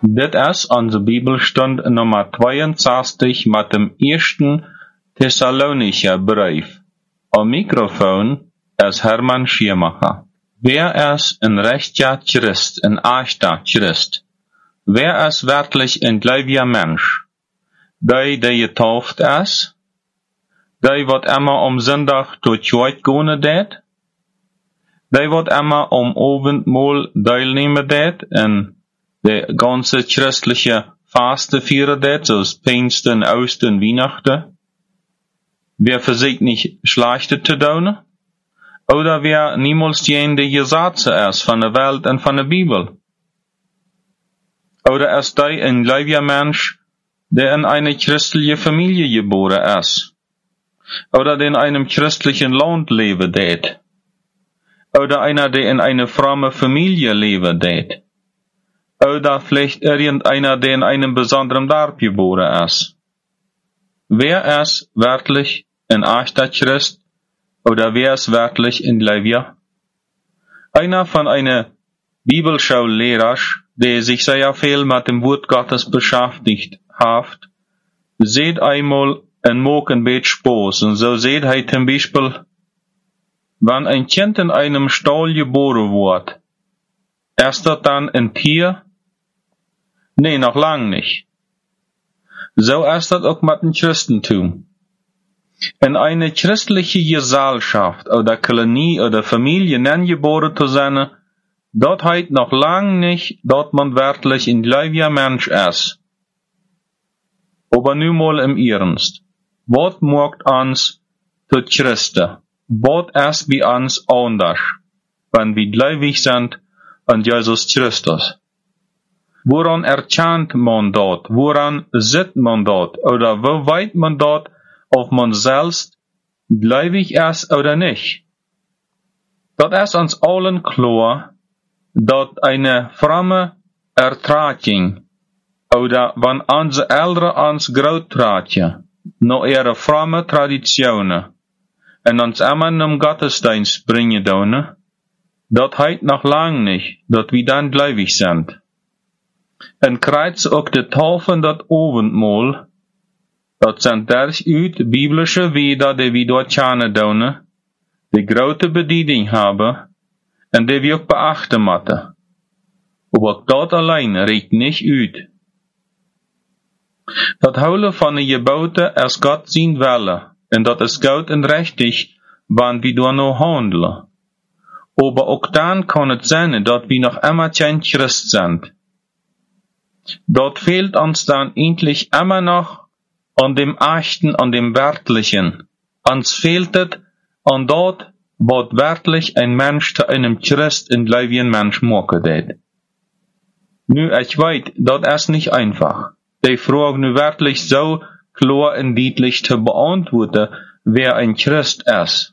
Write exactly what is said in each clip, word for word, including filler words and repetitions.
Dit is onze Bibelstund nummer tweeënzestig met dem eersten Thessalonischer Brief. Am Mikrofon is Hermann Schiermacher. Wer is een rechter Christ, een echter Christ? Wer is werkelijk een gläubiger Mensch? Die, die getauft is? Die, wat immer om Sonntag tot Kirche gehen deed? Die, wat immer om Abendmahl teilnehmen deed en de ganze christliche Faste vieren deed, zoals Pfingsten, Osten, Weihnachten? Wer versucht nicht Schlechte zu tun? Oder wer niemals die Gesetze ist von der Welt und von der Bibel? Oder ist die ein gläubiger Mensch, der in eine christliche Familie geboren ist? Oder der in einem christlichen Land leben deed? Oder einer, der in eine fromme Familie leben deed? Oder vielleicht irgendeiner, der in einem besonderen Dorf geboren ist? Wer ist wirklich ein echter Christ? Oder wer ist wirklich ein Gläubiger? Einer von einer Bibelschullehrer, der sich sehr viel mit dem Wort Gottes beschäftigt hat, seht einmal ein Mokenbeet Spaß. Und so seht er zum Beispiel, wenn ein Kind in einem Stall geboren wird, ist das dann ein Tier? Nee, noch lang nicht. So ist das auch mit dem Christentum. In eine christliche Gesellschaft oder Kolonie oder Familie geboren zu sein, dort heißt noch lang nicht, dass man wirklich ein gläubiger Mensch ist. Aber nun mal im Ernst. Was macht uns zu Christen? Was ist bei uns anders, wenn wir gläubig sind an Jesus Christus? Woran erkennt man dort? Woran sieht man dort? Oder wo weiß man dort, ob man selbst gläubig ist oder nicht? Das ist uns allen klar, dass eine fromme Ertragung oder wenn unsere Eltern uns großtragen, noch ihre fromme Traditionen und uns immer in den Gottesdienst bringen tun, das heißt noch lang nicht, dass wir dann gläubig sind. En krijgt ook de taufe dat Abendmahl, dat zijn dersuit biblische weder die we dort kennen doen, die grote bediening hebben, en die we ook beachten moeten. Aber dat allein reicht nicht uit. Dat houden van de geboten is God zijn wille, en dat is goed en rechtig, wanneer we door nou handelen. Aber ook dan kan het zijn dat we nog immer geen Christ sind. Dort fehlt uns dann endlich immer noch an dem Echten, an dem Wörtlichen. Uns fehlt es an dort, was wirklich ein Mensch zu einem Christ, ein gläubigen Mensch machen wird. Nu, ich weiß, das ist nicht einfach. Die Frage nu wirklich so klar und deutlich zu beantworten, wer ein Christ ist.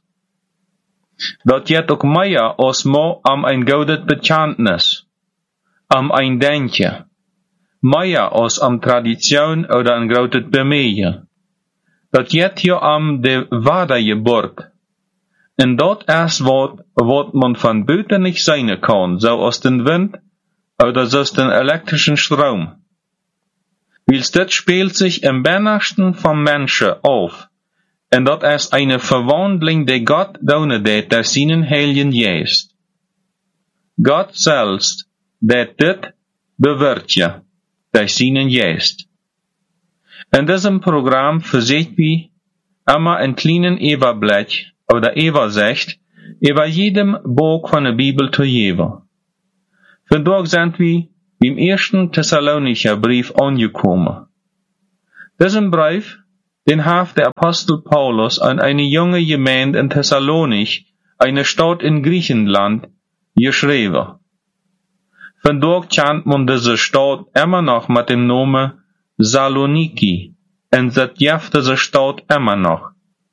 Das geht auch mehr als mal am ein gutes Bekenntnis, am ein Denken. Mehr als am Tradition oder ein großes Bemühen. Das geht hier am de Wiedergeburt. Und dort ist was, was man von Büten nicht sein kann, so aus dem Wind oder so aus dem elektrischen Strom. Weil das spielt sich im Innersten vom Menschen auf. Und das ist eine Verwandlung, die Gott tun det der seinen Heiligen Geist. Gott selbst, der dit bewirkt durch seinen Geist. In diesem Programm versucht wir immer ein kleinen Überblick oder Übersicht über jedem Buch von der Bibel zu geben. Vandaag sind wir beim ersten Thessalonischer Brief angekommen. Diesen Brief, den hat der Apostel Paulus an eine junge Gemeinde in Thessalonich, eine Stadt in Griechenland, geschrieben. Vandaag kennt man diese Stadt immer noch mit dem Namen Saloniki, und das gibt diese Stadt immer noch.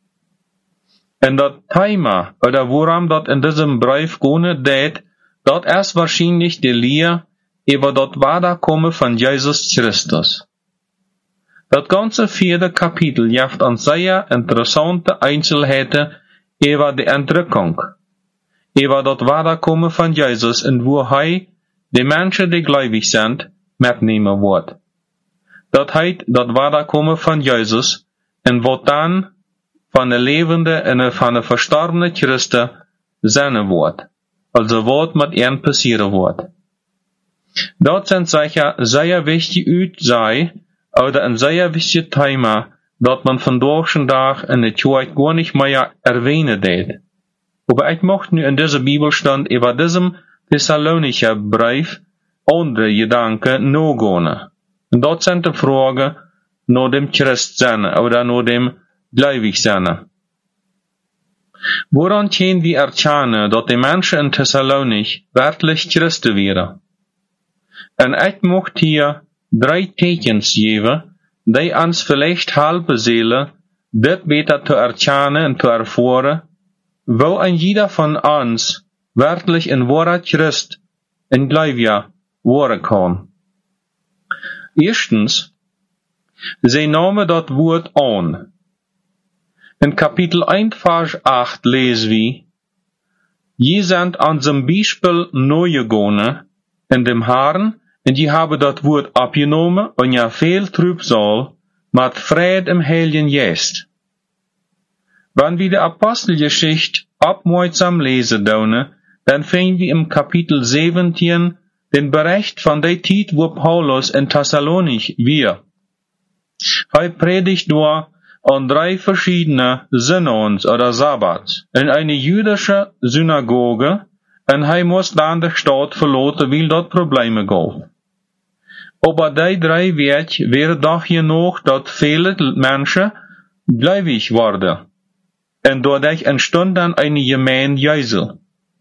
Und das Thema, oder worum das in diesem Brief gehen geht, das ist wahrscheinlich die Lehre über das Wiederkommen von Jesus Christus. Das ganze vierte Kapitel gibt uns sehr interessante Einzelheiten über die Entrückung, über das Wiederkommen von Jesus und wo er die Menschen, die gläubig sind, metnemen wordt. Dat heit, dat wederkomen van Jezus, en wat dan van de levende en van de verstorvene Christen zijn wordt. Also wat met een passieren wordt. Dat zijn zeker zeer wichtige uitzij, oder een zeer wichtig thema, dat man vandaag dag in de kerk gar nicht mehr erwähnen deed. Aber ich möchte nu in dieser Bibelstand über diesem Thessalonicher Brief andere Gedanken nogehen. Und dort sind die Fragen nach dem Christsein oder nach dem Gläubigsein. Woran können wir erkennen, dass die Menschen in Thessalonik wirklich Christen wären? Und ich möchte hier drei Tekens geben, die uns vielleicht helfen sollen, dit beter zu erkennen und zu erfahren, wo ein jeder von uns wirklich ein wahrer Christ in Gläubiger werden kann. Erstens, sie nahmen das Wort an. In Kapitel eins, Vers acht lesen wir, je sind an zum Beispiel neu gegangen in dem Herrn, und die haben das Wort abgenommen und ja viel Trübsal mit Fried im Heiligen Geist. Wenn wir die Apostelgeschichte aufmerksam lesen dürfen, dann finden wir im Kapitel siebzehn den Bericht von der Zeit, wo Paulus in Thessalonik war. Er predigt dort an drei verschiedene Synons oder Sabbats in eine jüdische Synagoge, und er muss dann die Stadt verlassen, weil dort Probleme gab. Aber die drei Wege wären doch genug, dass viele Menschen gläubig wurden. Und dadurch entstand dann eine Gemeinde Jesu.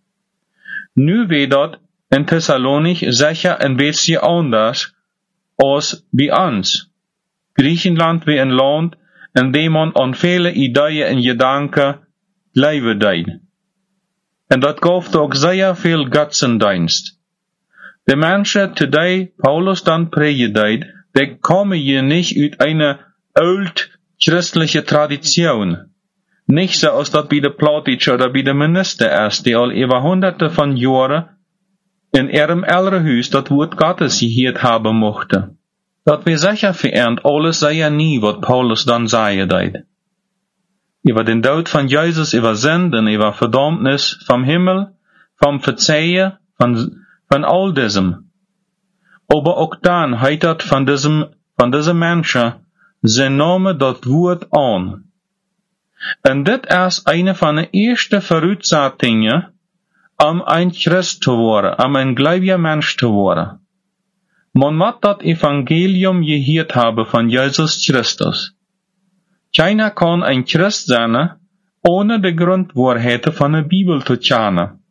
Nu wird dort in Thessalonik sicher ein bisschen anders als bei uns. Griechenland wie ein Land, in dem man an viele Ideen und Gedanken leben deed. Und dat gaf ook sehr viel Götzendienst. Die Menschen, zu die Paulus dann predigt, die kommen hier nicht aus einer alt-christlichen Tradition. Nicht so, als das bei der Plattdeutschen oder bei der Minister ist, die all über hunderte von Jahren in ihrem Elternhaus das Wort Gottes gehört haben mochte. Dat wir sicher verehrt, alles sei ja nie, was Paulus dann sagen deed. Über den Tod von Jesus, über Sünden, über Verdammnis vom Himmel, vom Verzeihen, von, von all diesem. Aber auch dann heitert von diesem, von diesem Menschen, sie nahmen das Wort an. Und das ist eine von den ersten Voraussetzungen, um ein Christ zu werden, um ein gläubiger Mensch zu werden. Man muss das Evangelium gehört haben von Jesus Christus. Keiner kann ein Christ sein, ohne die Grundwahrheiten von der Bibel zu kennen.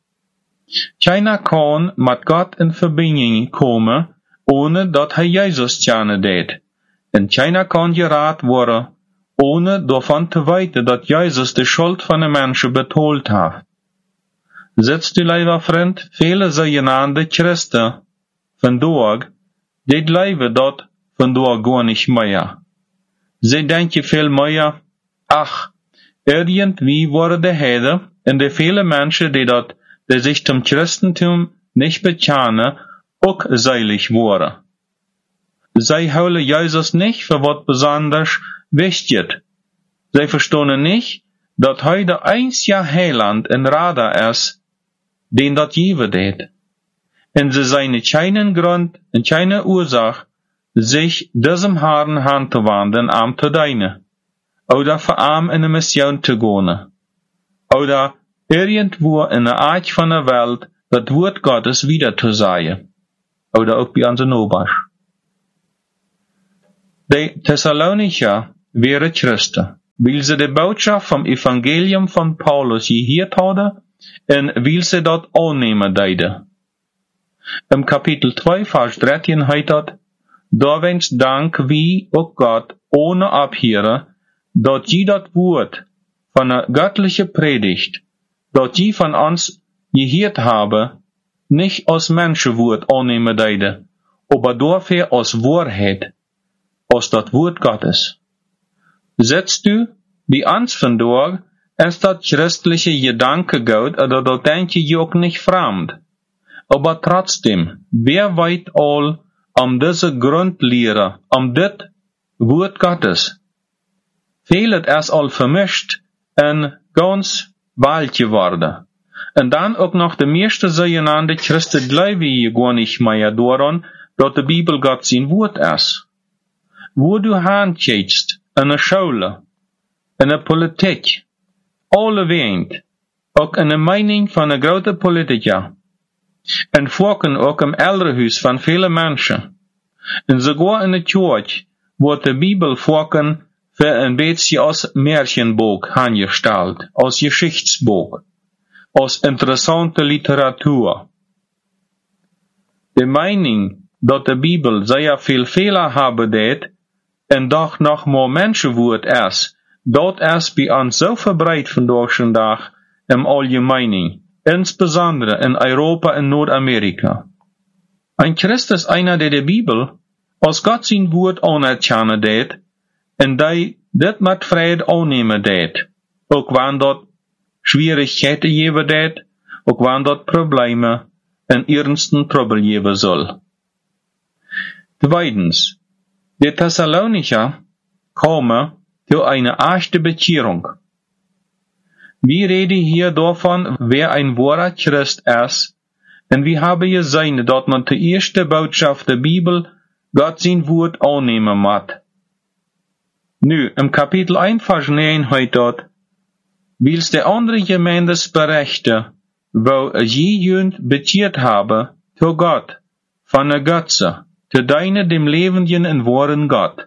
Keiner kann mit Gott in Verbindung kommen, ohne dass er Jesus kennen deed. Und keiner kann gerat worden, ohne davon zu wissen, dass Jesus die Schuld von den Menschen betalt hat. Sitzt du, lieber Freund, viele sogenannte Christen vandaag, die leben dort vandaag gar nicht mehr. Sie denken viel mehr, ach, irgendwie wurde der Heide und die vielen Menschen, die dort, die sich zum Christentum nicht bekennen, auch seilig wurden. Sie holen Jesus nicht für was besonders wichtig. Sie verstehen nicht, dass heute der einzige Heiland in Radar ist, den das geben deed. Und sie sehen keinen Grund und keine Ursache, sich diesem Herrn anzuwenden, am zu dienen. Oder für arm in eine Mission zu gehen. Oder irgendwo in der Art von der Welt das Wort Gottes wieder zu sagen. Oder auch bei unseren Nachbarn. Die Thessalonicher wären Christen, weil sie die Botschaft vom Evangelium von Paulus gehört haben und weil sie das annehmen deiden. Im Kapitel zwei, Vers dreizehn heißt das, da wünscht Dank wie auch Gott ohne Abhören, dass sie das Wort von der göttlichen Predigt, dass sie von uns gehört haben, nicht als Menschenwort annehmen deiden, aber dafür als Wahrheit, als das Wort Gottes. Setzt du, wie uns vandaag, ist das christliche Gedankengut, oder das denke ich auch nicht fremd. Aber trotzdem, wer weiß all um diese Grundlehre, um dit Wort Gottes. Vieles ist al vermischt en ganz wild geworden. En dan ook nog de meeste sogenannte Christen geloven gar nicht mehr daran, dat de Bibel Gott sein Wort ist. Wo du handkijkst, in de Schule, in de Politik, alle weend, ook in de mening van een grote politica, en volken ook im Elderhuis van vele mensen, en sogar in de kerk wordt de Bibel volken für ein beetje als Märchenbuch angestalt, als Geschichtsbuch, als interessante Literatur. De mening dat de Bibel sehr viel Fehler haben deed, en doch noch more Menschenwoord is, dat is bij ons zo verbreid vandaag vandaag im Allgemeinen, insbesondere in Europa en Noord-Amerika. Ein Christ ist einer, der die Bibel als Gott sein Wort anerkennen deed, en die dit met vrede aannemen deed, ook wanneer dat Schwierigkeiten geben deed, ook wanneer dat Probleme en ernsten Trouble geben soll. Zweitens, die Thessalonicher kommen zu einer echten Bekehrung. Wir reden hier davon, wer ein wahrer Christ ist, und wir haben gesehen, dass man die erste Botschaft der Bibel Gott sein Wort annehmen muss. Nu, im Kapitel eins, Vers neun heißt dort, wils de andere Gemeindes berichten, wo je jünd bekehrt haben, zu Gott, von der Götze, zu deine dem lebenden und wahren Gott.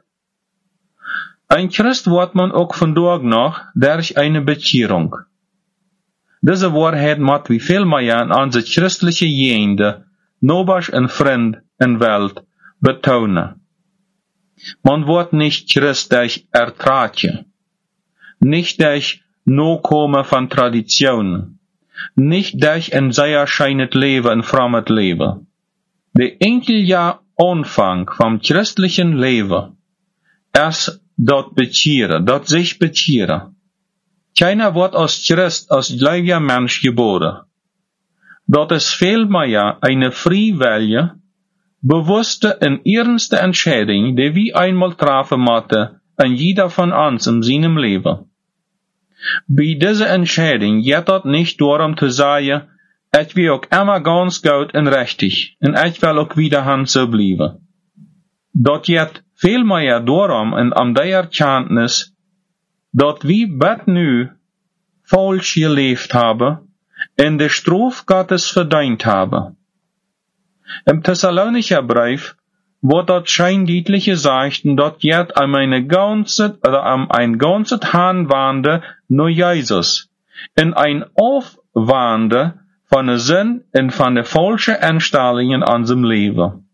Ein Christ wird man auch vandaag noch durch eine Bekehrung. Diese Wahrheit muss wie viel mehr an unsere christliche Jende, Nobers und Freund in Welt betonen. Man wird nicht Christ durch Ertrage, nicht durch Nachkommen von Traditionen, nicht durch ein sehr schönes Leben, ein frommes Leben. Der einzige Anfang vom christlichen Leben ist dort bekehren, dort sich bekehren. Keiner wird als Christ, als gläubiger Mensch geboren. Dort ist vielmehr eine freiwillige, bewusste und ernste Entscheidung, die wir einmal treffen müssen, an jeder von uns in seinem Leben. Bei dieser Entscheidung geht es nicht darum zu sagen, ich will auch immer ganz gut und richtig, und ich will auch wieder so bleiben. Das geht vielmehr darum, und um die Erkenntnis, dass wir bis nu falsch gelebt haben, und die Strafe Gottes verdient haben. Im Thessalonicher Brief wird dort scheindeutlich gesagt, dass jetzt um eine ganze, oder um ein ganzes Hanwande nur Jesus, in ein Aufwande von der Sinn und von der falschen Einstellungen an unserem Leben.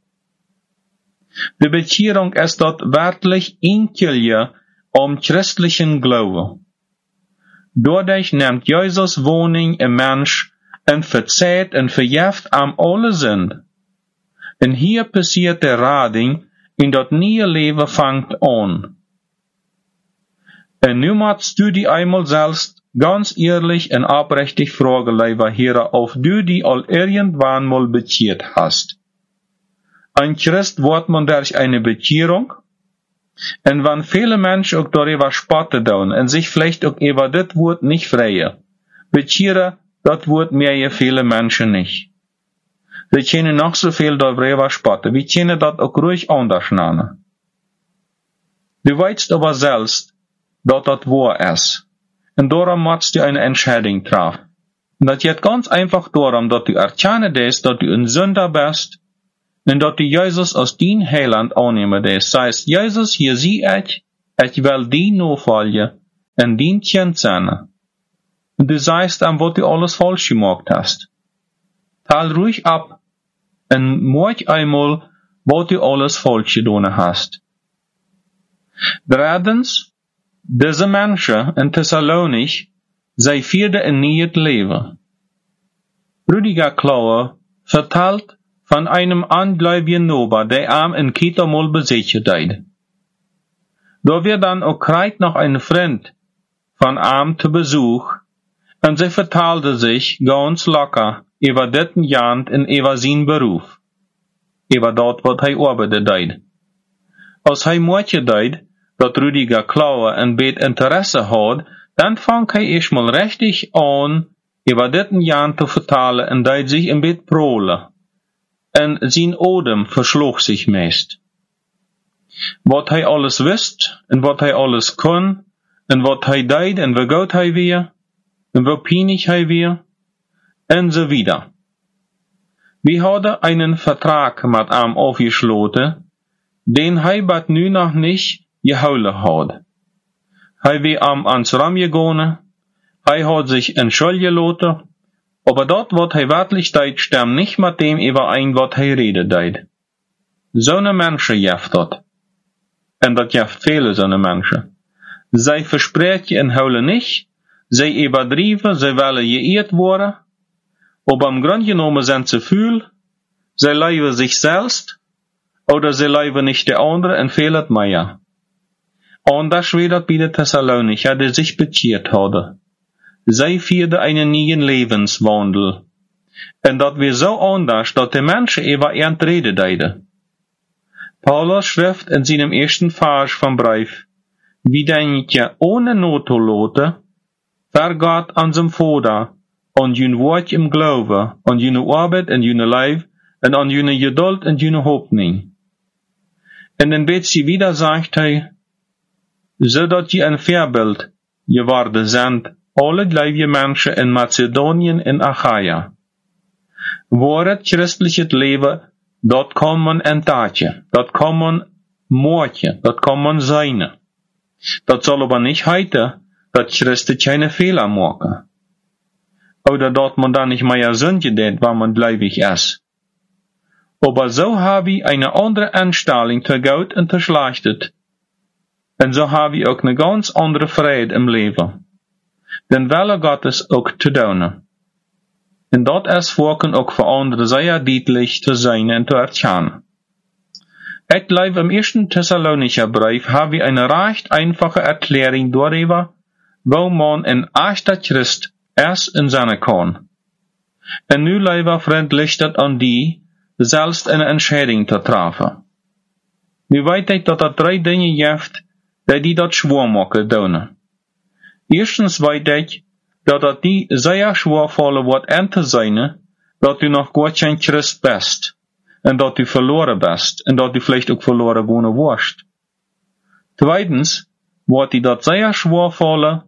Die Bekehrung ist dort wirklich Inkilje um christlichen Glauben. Dadurch nimmt Jesus Wohnung im Mensch und verzeiht und verjährt am alle Sünden. Und hier passiert der Rading, in das neue Leben fängt an. Und nu musst du die einmal selbst ganz ehrlich und aufrichtig fragen, lieber Herr, ob du die all irgendwann mal bekehrt hast. Ein Christ wird man durch eine Bekehrung, und wenn viele Menschen auch darüber spotten tun und sich vielleicht auch über das Wort nicht freuen, bekehren, das Wort mehr je viele Menschen nicht. Sie können noch so viel darüber spotten, wir können das auch ruhig anders nennen. Du weißt aber selbst, dass das wahr ist. Und darum musst du eine Entscheidung treffen. Und das geht ganz einfach darum, dass du erkennen dass du ein Sünder bist, und dass du Jesus als dein Heiland annehmen das heißt, Jesus, hier sieh ich, ich will dir nachfolgen, und dein Kind sein. Und du sagst ihm, was du alles falsch gemacht hast. Teil ruhig ab, und mach einmal, was du alles falsch getan hast. Drittens, diese Menschen in Thessalonich, sie führten ein neues Leben. Rüdiger Klaue vertelt von einem ungläubigen Nober, der ihm in Kitamol besichert hat. Da wird dann auch kreit noch ein Freund von ihm zu Besuch, und sie verteilte sich ganz locker über dessen Jand und über seinen Beruf. über dort, wat hij arbeide deed. Als hij moeite deed, dat Rüdiger Klaue een beet interesse had, dan fang hij eerstmal richtig aan, über dit een jaar te vertalen en deed zich een beet prolen. En zijn odem versloeg zich meest. Wat hij alles wist, en wat hij alles kon, en wat hij deed, en wie goed hij weer, en wie pijnig hij weer, en so wieder. We hadden einen Vertrag mit ihm aufgeschlossen, den hij bat nu noch nicht gehouden had. Hij wie am ans Ram gegangen, hij had sich in Schuld gelaten, aber dort wat hij wirklich deed, stem nicht mit dem überein, wat hij rede deed. Zo'ne Menschen jeft dat. En dat jeft viele zo'ne Menschen. Zij versprechen en houden nicht, zij überdrieven, zij willen geëerd worden, aber im Grunde genommen sind sie fühl, sie leiben sich selbst, oder sie leiben nicht der andere und fehlt mehr. Und das war das bei den Thessalonicher, die sich bekehrt hadden. Sie führten einen neuen Lebenswandel. Und das war so anders, dass die Menschen über ihren Rede deiden. Paulus schrift in seinem ersten Vers vom Brief, wie denk je ohne Not zu laten, vergaat an seinem Vater, an jun woord im Glaube, an june Arbeit en june Leib, en an june Geduld en june Hoffnung. En dan beetje wieder sagt hij, zodat je een Vorbild geworden zijn, alle gleiche Menschen in Mazedonien en Achaia. Waar het christliche Leben, dat kan man entdecken, dat kan man morgen, dat kan man zijn. Dat zal aber nicht heiten, dat Christen keine Fehler machen. Oder dort man dann nicht mehr Sünde deed, waar man gläubig ist. Aber so habe ich eine andere Einstellung zu Gott und zu Schlechtet. Und so habe ich auch eine ganz andere Freude im Leben. Den Wille Gottes auch zu tun. Und dort ist Volken auch für andere sehr deutlich zu sein und zu erkennen. Ich glaube, im ersten Thessalonicher Brief habe ich eine recht einfache Erklärung darüber, wo man ein echter Christ erst in seine kann. En nu leider freundlich dat an die, selbst eine Entscheidung zu treffen. Nu weet ik dat er drei Dinge gibt, die die dat schwer maken doen. Erstens weet ik, dat dat die sehr schwer vallen wordt aan te zijn, dat du nog goed geen Christ bist, en dat du verloren bist, en dat du vielleicht ook verloren wonen wirst. Zweitens, wordt die dat sehr schwer vallen,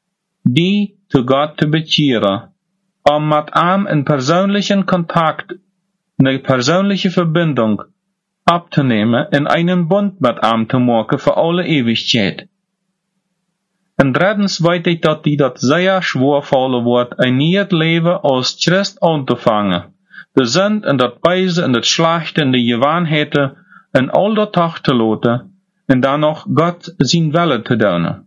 die zu Gott zu bekehren, um mit ihm in persönlichen Kontakt, eine persönliche Verbindung abzunehmen, in einen Bund mit ihm zu machen für alle Ewigkeit. Und drittens weiß ich, dass die das sehr schwer fallen wird, ein neues Leben als Christ anzufangen, die Sünd und das Beise und das Schlechte und die Gewohnheiten in all das Tag zu lassen, und dann noch Gott sein Wille zu tun.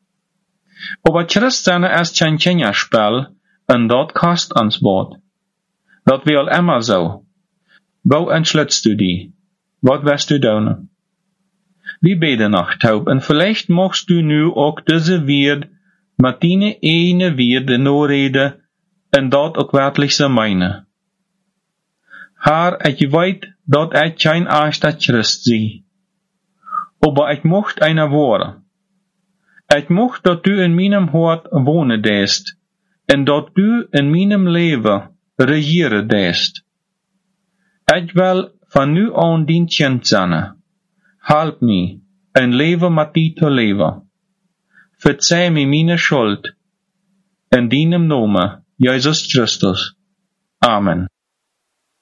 Aber Christ zijn ist kein Kinderspiel, und dort kost ans Wort. Dat will immer so. Wo entschlitzt du die? Was wirst du tun? Wir beten noch, Taub, und vielleicht machst du nu auch diese Wert mit deine eine Werte nur reden, und dort auch wirklich so meine. Herr, ich weiß, dat ich kein echter Christ sei. Aber ich mocht einer worden. Ich mocht, dat du in meinem Hort wohnen dest, en dat du in meinem Leben regieren dest. Ich will von nu an dien Kind sein. Help me, ein Leben mit dir zu leben. Verzeih mir meine Schuld. In deinem Namen, Jesus Christus. Amen.